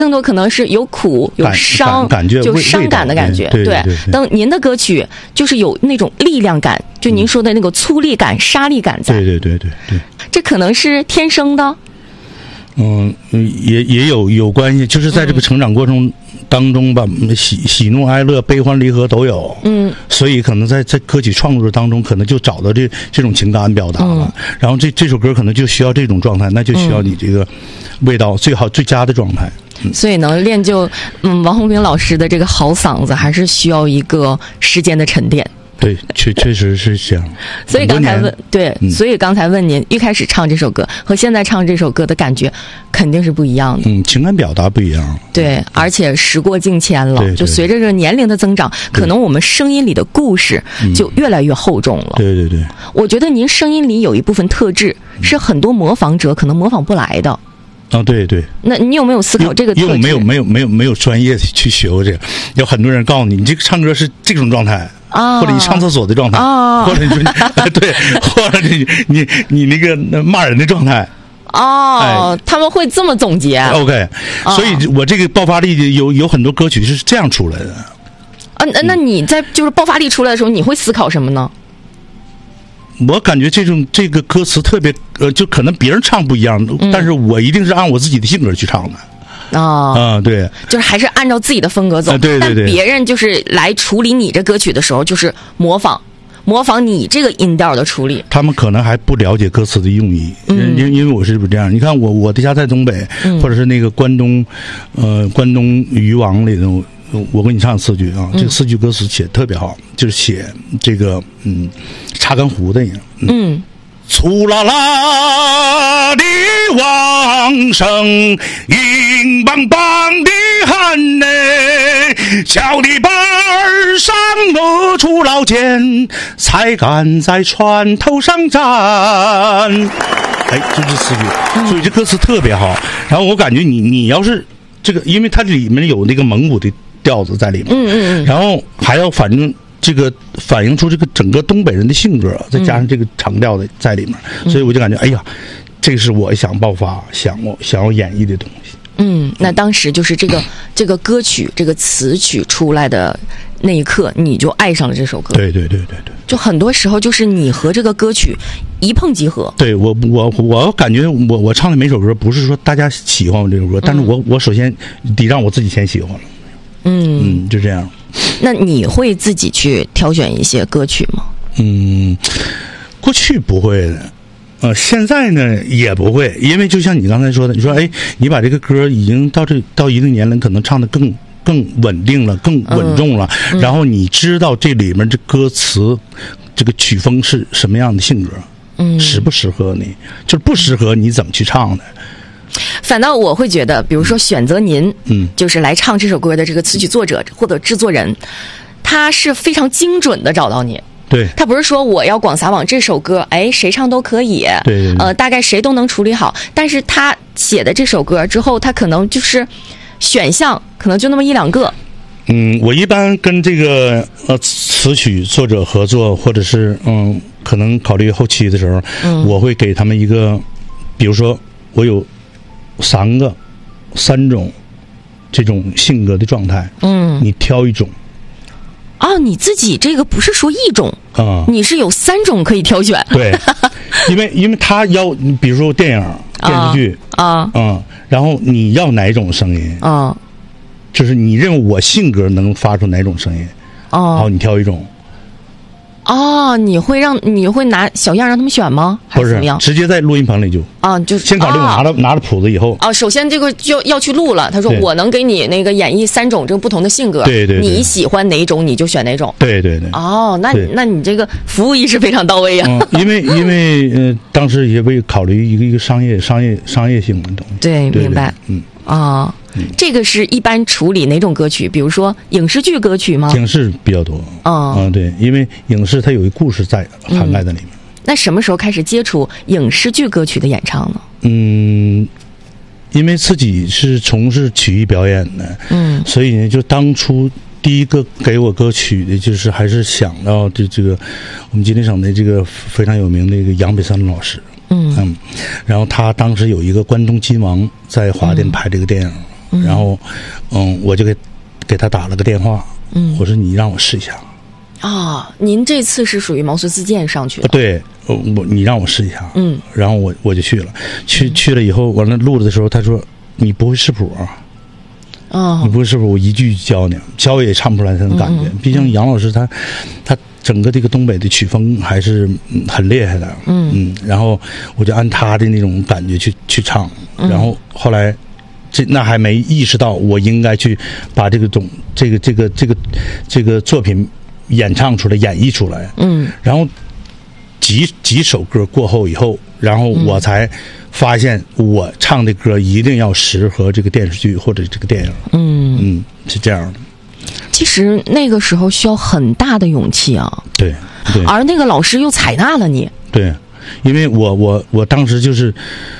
更多可能是有苦有伤， 感觉就伤感的感觉。对，等您的歌曲就是有那种力量感，就您说的那个粗粝感、沙砾感在。 对， 这可能是天生的。 也有关系，就是在这个成长过程当中吧，喜怒哀乐、悲欢离合都有。所以可能在歌曲创作当中，可能就找到这种情感表达了。然后这首歌可能就需要这种状态，那就需要你这个味道最好最佳的状态。 所以能练就王宏斌老师的这个好嗓子，还是需要一个时间的沉淀。 对，确实是这样。 所以刚才所以刚才问您，一开始唱这首歌和现在唱这首歌的感觉肯定是不一样的。情感表达不一样。对，而且时过境迁了，就随着这个年龄的增长，可能我们声音里的故事就越来越厚重了。对。我觉得您声音里有一部分特质是很多模仿者可能模仿不来的。对。那你有没有思考这个特质？ 因为我没有专业去学过这个，有很多人告诉你这个唱歌是这种状态。或者你上厕所的状态，或者你说对，或者你那个骂人的状态。 他们会这么总结。 OK，所以我这个爆发力有很多歌曲是这样出来的。 那你在就是爆发力出来的时候，你会思考什么呢？ 我感觉这个歌词特别就可能别人唱不一样，但是我一定是按我自己的性格去唱的。对， 就是还是按照自己的风格走。 对。 但别人就是来处理你这歌曲的时候，就是模仿你这个音调的处理。 他们可能还不了解歌词的用意，因为我是不是这样？你看我的家在东北，或者是那个关东渔王里头，我给你唱4句啊，这个4句歌词写特别好，就是写这个查干湖的。粗啦啦的往生，硬邦邦的汗泪，小篱笆上磨出老茧，才敢在船头上站。就这4句，所以这歌词特别好。然后我感觉你要是这个，因为它里面有那个蒙古的调子在里面，然后还要反映出这个整个东北人的性格，再加上这个长调的在里面，所以我就感觉这是我想爆发想要演绎的东西。 那当时就是这个歌曲这个词曲出来的那一刻，你就爱上了这首歌。对。就很多时候就是你和这个歌曲一碰即合。对， 我感觉我唱的每首歌不是说大家喜欢我这首歌，但是我首先得让我自己先喜欢了。就这样。 那你会自己去挑选一些歌曲吗？ 过去不会的，现在呢也不会，因为就像你刚才说的，你说你把这个歌已经到一定年龄，可能唱得更稳定了，更稳重了，然后你知道这里面这歌词这个曲风是什么样的性格，适不适合你，就是不适合你怎么去唱的。 反倒我会觉得，比如说选择您，就是来唱这首歌的这个词曲作者或者制作人，他是非常精准的找到你。 对， 他不是说我要广撒网这首歌，谁唱都可以， 对， 大概谁都能处理好。但是他写的这首歌之后，他可能就是选项可能就那么1-2个。 我一般跟这个词曲作者合作，或者是可能考虑后期的时候，我会给他们一个，比如说我有3种这种性格的状态，你挑一种。 你自己这个不是说1种你是有3种可以挑选。 对，因为他要，比如说电影、电视剧然后你要哪种声音就是你认为我性格能发出哪种声音好，你挑一种。 你会拿小样让他们选吗？还是怎么样？ 直接在录音棚里就就先考虑我拿着谱子以后首先这个就要去录了。他说我能给你那个演绎3种这个不同的性格， 对， 你喜欢哪种你就选哪种。 对。 那你这个服务意识非常到位啊。 因为当时也会考虑一个商业性的东西。 对，明白。这个是一般处理哪种歌曲？比如说影视剧歌曲吗？ 影视比较多。对，因为影视它有一个故事在涵盖在里面。 那什么时候开始接触影视剧歌曲的演唱呢？ 因为自己是从事曲艺表演的，所以呢，就当初第一个给我歌曲的就是还是想到这个我们吉林省的这个非常有名的一个杨北山老师。然后他当时有一个关东金王在华电拍这个电影。 然后我就给他打了个电话，我说你让我试一下。 您这次是属于毛遂自荐上去的？ 对，你让我试一下，然后我就去了，去了以后，完了录了的时候，他说你不会视谱你不会视谱，我一句教你，教也唱不出来他的感觉。毕竟杨老师他整个这个东北的曲风还是很厉害的，然后我就按他的那种感觉去唱，然后后来那还没意识到我应该去把这个作品演唱出来，演绎出来，然后几首歌过后以后，然后我才发现我唱的歌一定要适合这个电视剧或者这个电影，是这样的。 其实那个时候需要很大的勇气啊， 对， 而那个老师又采纳了你， 对，因为我当时就是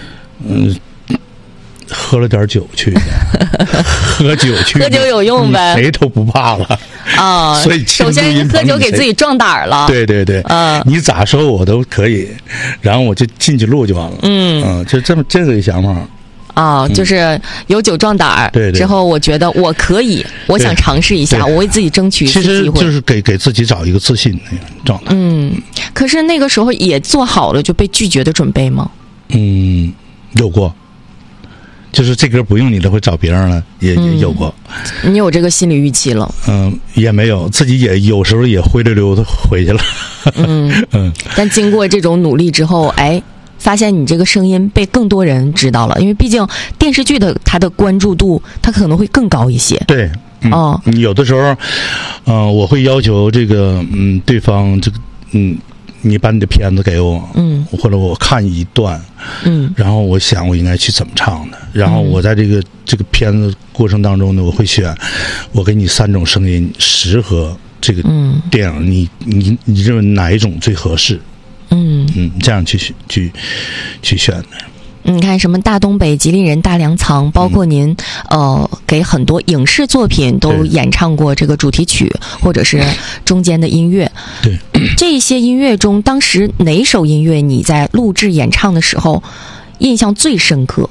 喝了点酒去的，喝酒有用呗， 谁都不怕了所以首先喝酒给自己壮胆了， 对，你咋说我都可以，然后我就进去录就完了，就这个想法就是有酒壮胆，对，之后我觉得我可以，我想尝试一下，我为自己争取一次机会， 其实就是给自己找一个自信那个状态。 可是那个时候也做好了就被拒绝的准备吗？ 有过。就是这歌不用你了，会找别人了，也有过。 你有这个心理预期了？ 也没有，自己也有时候也灰溜溜的回去了。 但经过这种努力之后，发现你这个声音被更多人知道了，因为毕竟电视剧它的关注度它可能会更高一些。 对，有的时候，我会要求这个对方这个你把你的片子给我，或者我看一段，然后我想我应该去怎么唱的，然后我在这个片子过程当中呢，我会选，我给你3种声音适合这个电影，你认为哪一种最合适？这样去选的。 你看什么大东北、吉林人、大粮仓，包括您给很多影视作品都演唱过这个主题曲或者是中间的音乐。 对， 这些音乐中，当时哪首音乐你在录制演唱的时候印象最深刻？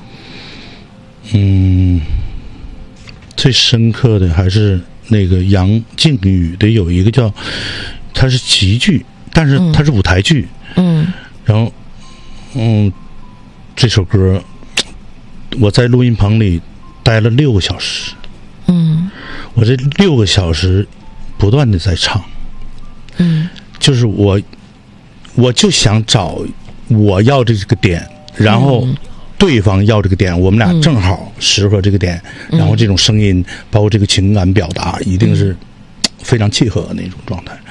最深刻的还是那个杨靖宇的有一个叫，它是喜剧，但是它是舞台剧。然后这首歌我在录音棚里待了6个小时，我这6个小时不断的在唱，就是我就想找我要这个点，然后对方要这个点，我们俩正好适合这个点，然后这种声音包括这个情感表达一定是非常契合的那种状态。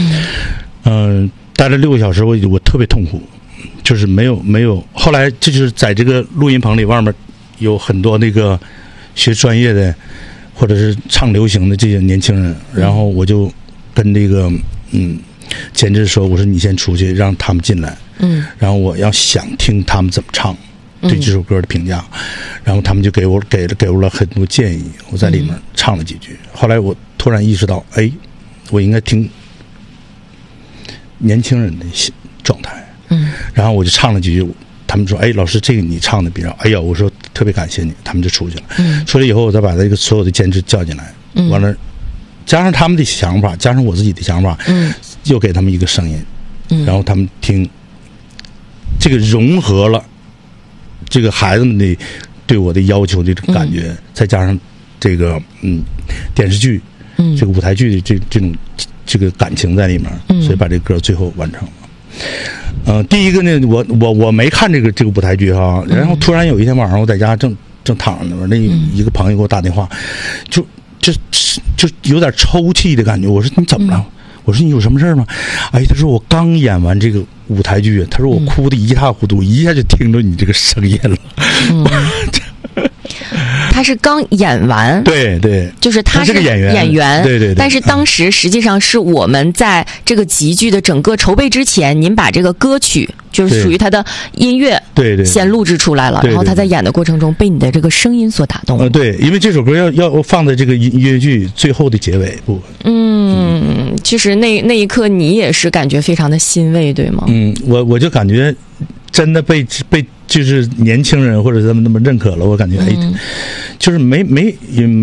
待了6个小时，我特别痛苦，就是没有。后来这就是在这个录音棚里，外面有很多那个学专业的或者是唱流行的这些年轻人，然后我就跟这个监制说，我说你先出去让他们进来，然后我要想听他们怎么唱对这首歌的评价，然后他们就给我了很多建议，我在里面唱了几句。后来我突然意识到，我应该听年轻人的状态，然后我就唱了几句，他们说，老师这个你唱的比较，我说特别感谢你，他们就出去了。出来以后，我再把这个所有的监制叫进来，完了加上他们的想法，加上我自己的想法，又给他们一个声音，然后他们听，这个融合了这个孩子们的对我的要求的这个感觉，再加上这个电视剧，这个舞台剧的这种这个感情在里面，所以把这个歌最后完成了。第一个呢，我没看这个舞台剧哈，然后突然有一天晚上我在家正躺着呢，那一个朋友给我打电话，就有点抽泣的感觉。我说你怎么了？我说你有什么事吗？他说我刚演完这个舞台剧，他说我哭得一塌糊涂，一下就听着你这个声音了。 他是刚演完， 对， 就是他是个演员， 对。 但是当时实际上是我们在这个集剧的整个筹备之前，您把这个歌曲就是属于他的音乐， 对， 先录制出来了，然后他在演的过程中被你的这个声音所打动。 对，因为这首歌要放在这个音乐剧最后的结尾部分。 其实那一刻你也是感觉非常的欣慰，对吗？ 我就感觉真的被就是年轻人或者他们那么认可了，我感觉就是没